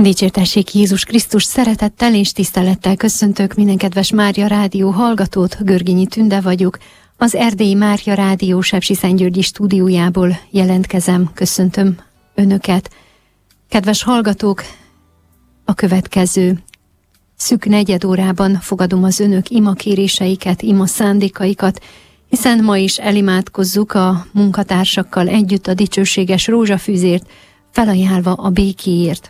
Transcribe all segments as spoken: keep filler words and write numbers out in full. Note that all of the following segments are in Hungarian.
Dicsértessék Jézus Krisztus, szeretettel és tisztelettel köszöntök minden kedves Mária Rádió hallgatót, Görgényi Tünde vagyok. Az Erdélyi Mária Rádió Sepsiszentgyörgyi stúdiójából jelentkezem, köszöntöm Önöket. Kedves hallgatók, a következő szűk negyed órában fogadom az Önök imakéréseiket, ima szándékaikat, hiszen ma is elimádkozzuk a munkatársakkal együtt a dicsőséges rózsafűzért, felajánlva a békéért.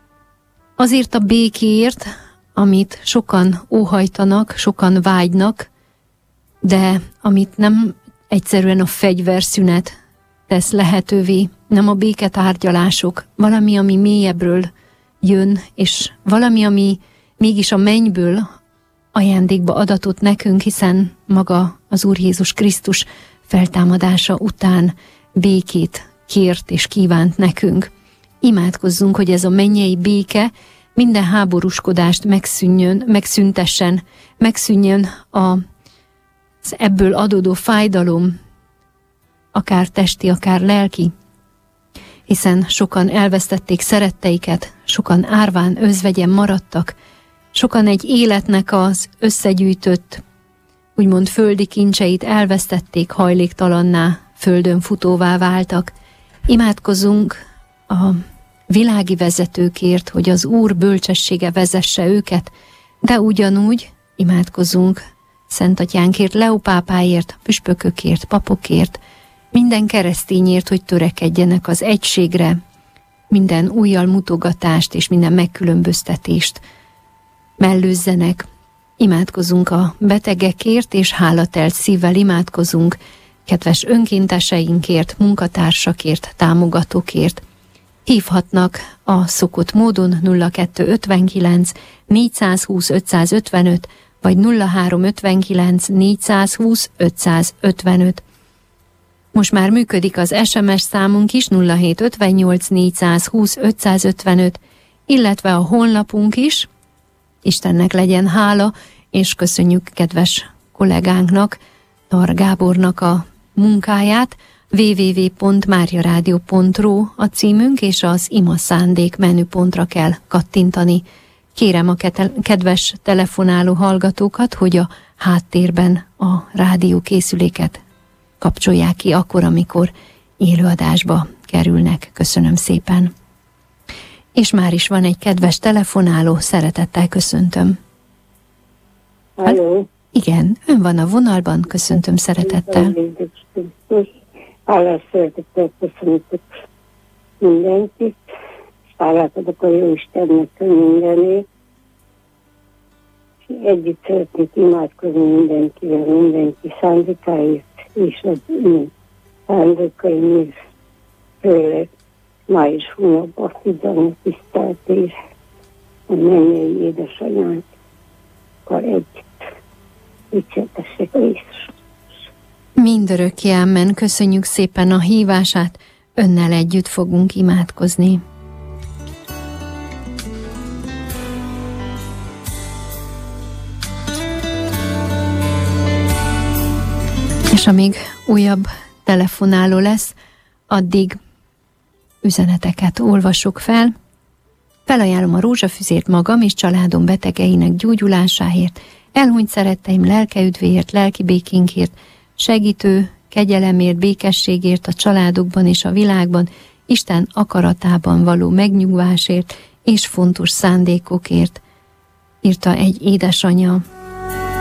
Azért a békéért, amit sokan óhajtanak, sokan vágynak, de amit nem egyszerűen a fegyverszünet tesz lehetővé, nem a béketárgyalások, valami, ami mélyebbről jön, és valami, ami mégis a mennyből ajándékba adatott nekünk, hiszen maga az Úr Jézus Krisztus feltámadása után békét kért és kívánt nekünk. Imádkozzunk, hogy ez a mennyei béke minden háborúskodást megszűnjön, megszüntessen, megszűnjön az ebből adódó fájdalom, akár testi, akár lelki, hiszen sokan elvesztették szeretteiket, sokan árván özvegyen maradtak, sokan egy életnek az összegyűjtött, úgymond földi kincseit elvesztették, hajléktalanná, földön futóvá váltak. Imádkozzunk a világi vezetőkért, hogy az Úr bölcsessége vezesse őket, de ugyanúgy imádkozzunk Szent Atyánkért, Leópápáért, püspökökért, papokért, minden keresztényért, hogy törekedjenek az egységre, minden újjal mutogatást és minden megkülönböztetést mellőzzenek. Imádkozunk a betegekért, és hálatelt szívvel imádkozunk kedves önkénteseinkért, munkatársakért, támogatókért. Hívhatnak a szokott módon nulla kettő ötvenkilenc négyszázhúsz ötszázötvenöt vagy nulla három ötvenkilenc négyszázhúsz ötszázötvenöt. Most már működik az es em es számunk is, nulla hét ötvennyolc négyszázhúsz ötszázötvenöt, illetve a honlapunk is. Istennek legyen hála, és köszönjük kedves kollégánknak, Tar Gábornak a munkáját. double-u double-u double-u pont máriaradio pont ru a címünk, és az ima szándék menüpontra kell kattintani. Kérem a kedves telefonáló hallgatókat, hogy a háttérben a rádiókészüléket kapcsolják ki akkor, amikor élőadásba kerülnek. Köszönöm szépen. És már is van egy kedves telefonáló, szeretettel köszöntöm. Halló? Igen, ön van a vonalban, köszöntöm szeretettel. Hálás szeretettel köszöntök mindenkit, és hálát adok a Jóistennek mindenért. És együtt szeretnék imádkozni mindenkivel, mindenki szándékáért, és az én szándékaimért, főleg ma is hónapban figyelni tiszteltés a mennyei édesanyánkkal együtt. Dicsértessék a Jézus. Mindörökké amen, köszönjük szépen a hívását, önnel együtt fogunk imádkozni. És amíg újabb telefonáló lesz, addig üzeneteket olvasok fel. Felajánlom a rózsafüzért magam és családom betegeinek gyógyulásáért, elhunyt szeretteim lelkeüdvéért, lelki békénkért, segítő kegyelemért, békességért a családokban és a világban, Isten akaratában való megnyugvásért és fontos szándékokért, írta egy édesanyja.